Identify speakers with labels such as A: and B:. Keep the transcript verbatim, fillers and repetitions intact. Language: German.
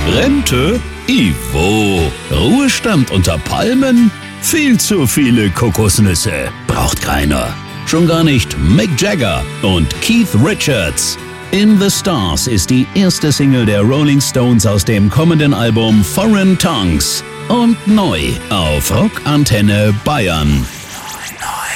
A: Rente? Ivo. Ruhestand unter Palmen? Viel zu viele Kokosnüsse. Braucht keiner. Schon gar nicht Mick Jagger und Keith Richards. In the Stars ist die erste Single der Rolling Stones aus dem kommenden Album Foreign Tongues. Und neu auf Rock Antenne Bayern.